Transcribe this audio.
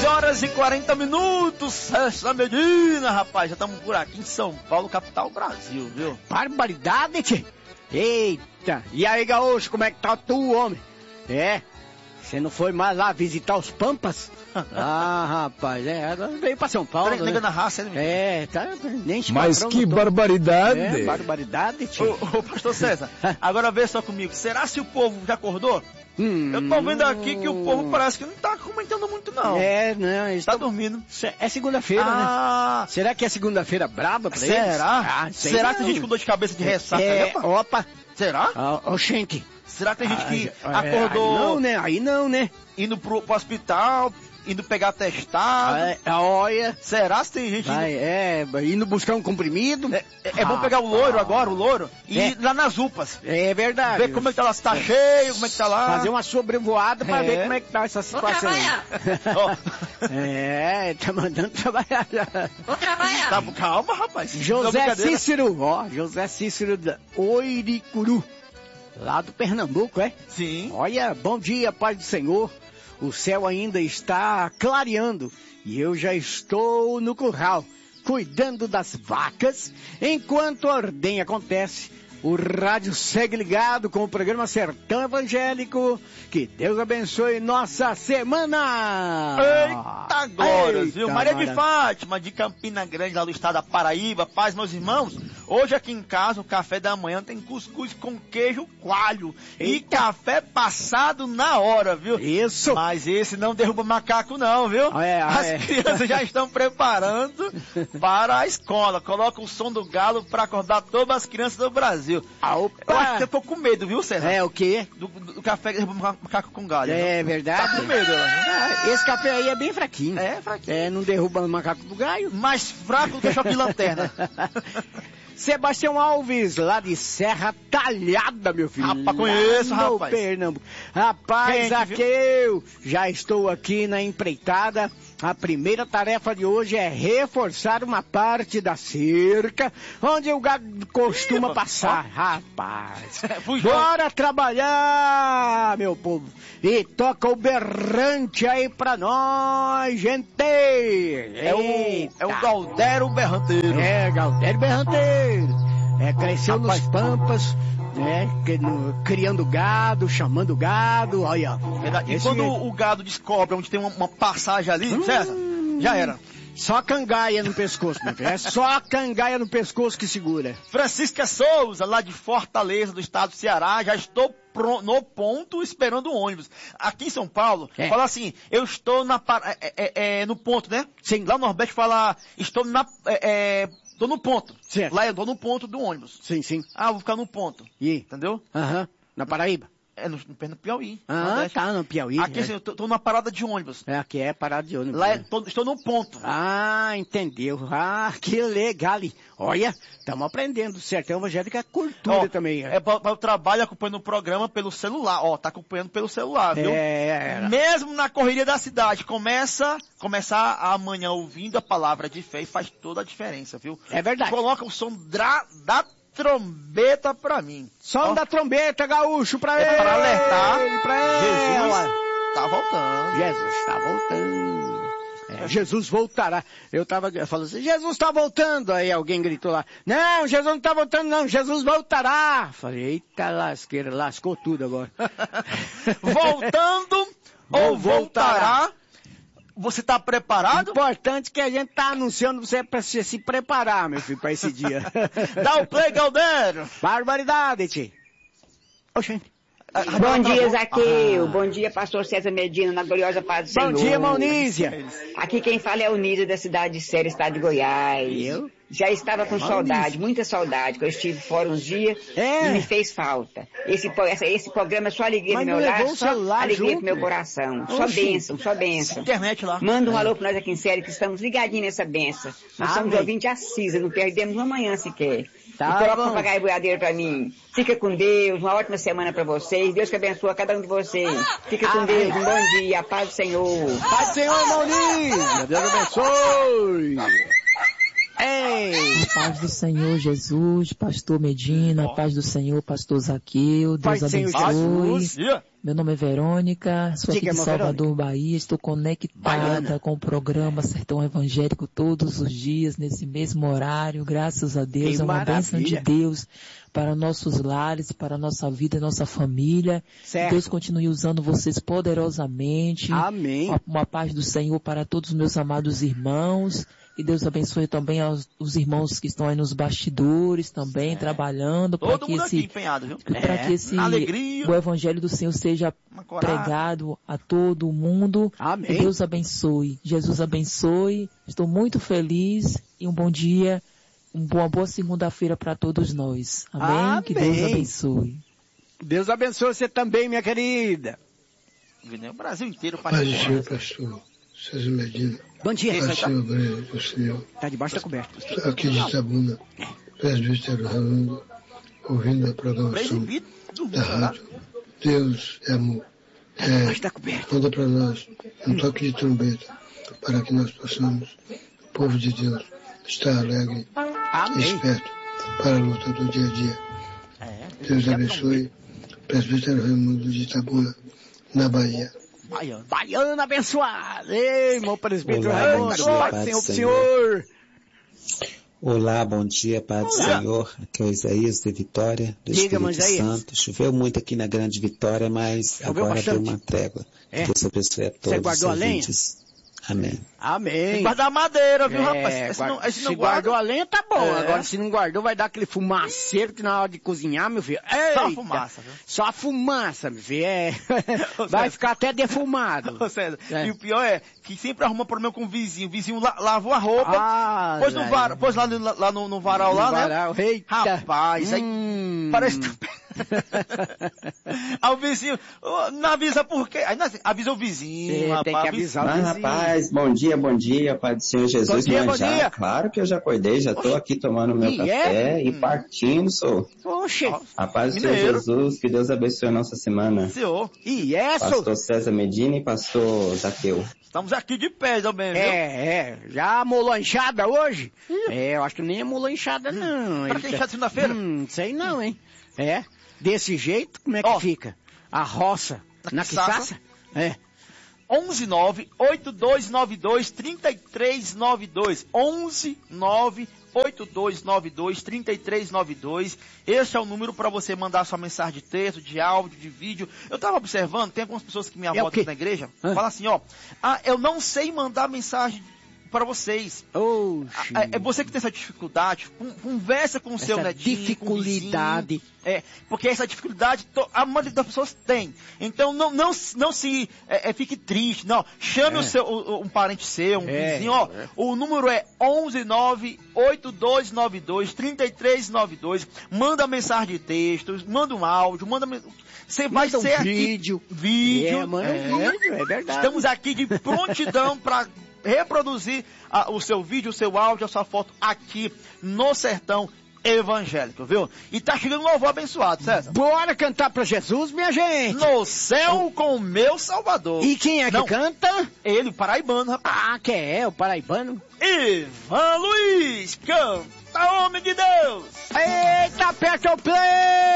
11h40, César Medina, rapaz, já estamos por aqui em São Paulo, capital do Brasil, viu? Barbaridade, tchê. Eita, e aí, gaúcho, como é que tá tu, homem? Você não foi mais lá visitar os Pampas? Rapaz, veio pra São Paulo, né? Na raça, tá, nem mas que barbaridade! Barbaridade, tio. Ô, pastor César, agora vê só comigo, será se o povo já acordou? Eu tô vendo aqui que o povo parece que não tá comentando muito, não. Não, eles tá dormindo. É segunda-feira, né? Será que é segunda-feira braba pra eles? Será que tem gente com dor de cabeça de ressaca? Opa! Será? Gente. Será que tem gente que acordou... Não, né? Aí não, né? Indo pro hospital, indo pegar testado. Olha. Será que tem gente... indo buscar um comprimido. É bom pegar o loiro agora, e ir lá nas UPAs. É verdade. Ver como é que tá lá, se tá cheio, como é que tá lá. Fazer uma sobrevoada pra ver como é que tá essa situação. Tá mandando trabalhar já. Vou trabalhar. Calma, rapaz. José Cícero da Oiricuru. Lá do Pernambuco, Sim. Olha, bom dia, Pai do Senhor. O céu ainda está clareando e eu já estou no curral, cuidando das vacas, enquanto a ordenha acontece. O rádio segue ligado com o programa Sertão Evangélico. Que Deus abençoe nossa semana. Eita glória, viu? Maria de Fátima, de Campina Grande, lá do estado da Paraíba. Paz, meus irmãos. Hoje aqui em casa, o café da manhã tem cuscuz com queijo coalho. E café passado na hora, viu? Isso. Mas esse não derruba macaco não, viu? As crianças já estão preparando para a escola. Coloca o som do galo para acordar todas as crianças do Brasil. Eu acho que eu tô com medo, viu, César? O quê? Do café que derruba macaco com galho. É verdade? Tá com medo, esse café aí é bem fraquinho. Fraquinho. Não derruba macaco do galho. Mais fraco do que choque de lanterna. Sebastião Alves, lá de Serra Talhada, meu filho. Rapaz, conheço, rapaz. Pernambuco. Rapaz, eu já estou aqui na empreitada. A primeira tarefa de hoje é reforçar uma parte da cerca onde o gado costuma passar. Rapaz, bora trabalhar, meu povo. E toca o berrante aí pra nós, gente. É o Galdério Berranteiro. Galdério Berranteiro. Cresceu nos Pampas, criando gado, chamando gado, olha. E quando o gado descobre onde tem uma passagem ali, César, já era. Só cangaia no pescoço, meu filho. É só cangaia no pescoço que segura. Francisca Souza, lá de Fortaleza, do estado do Ceará, já estou no ponto esperando o ônibus. Aqui em São Paulo, fala assim, eu estou no ponto, né? Sim. Lá no Nordeste fala, estou tô no ponto. Certo. Lá eu tô no ponto do ônibus. Sim. Vou ficar no ponto. E? Entendeu? Na Paraíba? No Piauí. Tá no Piauí. Aqui assim, eu tô numa parada de ônibus. Aqui é parada de ônibus. Lá estou no ponto. Entendeu. Que legal. Olha, estamos aprendendo. Sertão Evangélico é cultura também. Para o trabalho acompanhando o programa pelo celular. Tá acompanhando pelo celular, viu? Mesmo na correria da cidade. Começar amanhã ouvindo a palavra de fé e faz toda a diferença, viu? É verdade. Coloca o som da trombeta pra mim. Som da trombeta, gaúcho, pra ele. Para alertar. Jesus tá voltando. Jesus tá voltando. Jesus voltará. Eu tava falando assim, Jesus tá voltando. Aí alguém gritou lá, não, Jesus não tá voltando não, Jesus voltará. Falei, eita lasqueira, lascou tudo agora. Voltando ou voltará? Você tá preparado? Importante que a gente tá anunciando você pra se preparar, meu filho, pra esse dia. Dá o play, Galdério. Barbaridade, tio. Oxente. Bom dia, Zaqueu. Bom dia, pastor César Medina, na gloriosa paz do Senhor. Bom dia, Maunísia. Aqui quem fala é o Nízia, da cidade de Séria, estado de Goiás. Já estava com saudade, muita saudade, que eu estive fora uns dias e me fez falta. Esse programa é só alegria no meu lar, só alegria pro meu coração. Só bênção, só bênção. Internet lá. Manda um alô pra nós aqui em Séria, que estamos ligadinhos nessa bênção. Nós somos ouvintes assíduos, não perdemos uma manhã sequer. E coloca o papagaio boiadeiro pra mim. Fica com Deus, uma ótima semana pra vocês. Deus que abençoe cada um de vocês. Fica com Deus, um bom dia, a paz do Senhor. Paz do Senhor, Maurício. Deus abençoe. Ei! A paz do Senhor Jesus, pastor Medina, a paz do Senhor, pastor Zaqueu, Deus abençoe. Meu nome é Verônica, sou aqui de Salvador, Bahia, estou conectada com o programa Sertão Evangélico todos os dias, nesse mesmo horário, graças a Deus, é uma bênção de Deus para nossos lares, para a nossa vida, nossa família. Certo. Deus continue usando vocês poderosamente. Amém. Uma paz do Senhor para todos os meus amados irmãos. E Deus abençoe também os irmãos que estão aí nos bastidores também, trabalhando para que esse o evangelho do Senhor seja pregado a todo o mundo. Amém. Que Deus abençoe. Jesus abençoe. Estou muito feliz e um bom dia, uma boa segunda-feira para todos nós. Amém? Amém. Que Deus abençoe. Deus abençoe você também, minha querida. O Brasil inteiro, pastor César Medina. Bom dia, Senhor. Está debaixo da coberta. Aqui de Itabuna, presbítero Raimundo, ouvindo a programação da rádio. Deus é amor. Manda para nós um toque de trombeta, para que nós possamos, o povo de Deus, estar alegre e esperto para a luta do dia a dia. Deus abençoe. Presbítero Raimundo de Itabuna, na Bahia. Baiano abençoado. Ei, meu presbítero Raimundo, Pai do Senhor. Olá, bom dia, Pai do Senhor. Aqui é o Isaías de Vitória, do Espírito Santo. Choveu muito aqui na Grande Vitória, mas agora deu uma trégua. Deus abençoe a todos. Você guardou a lenha? Amém. Amém. Tem que guardar madeira, viu, rapaz? Se guardou a lenha, tá bom. Agora, se não guardou, vai dar aquele fumaceiro que na hora de cozinhar, meu filho. Eita, só a fumaça, viu? Só a fumaça, meu filho. Vai ficar até defumado. Ô, César, e o pior é que sempre arruma problema com o vizinho. O vizinho lavou a roupa, pôs lá no varal lá, varal, né? Eita. Rapaz, aí parece que... Aí o vizinho, não avisa por quê? Aí avisa o vizinho, rapaz. Tem que avisar o vizinho. Rapaz, bom dia, Pai do Senhor Jesus. Bom dia. Claro que eu já acordei, já tô aqui tomando meu café e partindo, sou. Oxe. A paz do Senhor Jesus, que Deus abençoe a nossa semana. Senhor. Pastor César Medina e pastor Zaqueu. Estamos aqui de pé também, viu? Já amolou a enxada hoje? Eu acho que nem amolou a enxada, não. Pra que enxada segunda-feira? Sei não, hein? Desse jeito, como é que fica? A roça na quiçaça? 119-8292-3392. 119-8292-3392. Esse é o número para você mandar sua mensagem de texto, de áudio, de vídeo. Eu estava observando, tem algumas pessoas que me abordam na igreja, falam assim, eu não sei mandar mensagem para vocês. É você que tem essa dificuldade, conversa com o seu netinho. Dificuldade. Porque essa dificuldade a maioria das pessoas tem. Então não se fique triste, não. Chame um parente seu, um vizinho, o número é 119-8292-3392. Manda mensagem de texto, manda um áudio, você vai ser vídeo. Vídeo. É verdade. Estamos aqui de prontidão para reproduzir o seu vídeo, o seu áudio, a sua foto aqui no Sertão Evangélico, viu? E tá chegando um louvor abençoado, César. Bora cantar pra Jesus, minha gente. No céu com o meu Salvador. E quem é que canta? Ele, o paraibano, rapaz. Quem é o paraibano? Ivan Luiz, canta, homem de Deus. Eita, aperta o play.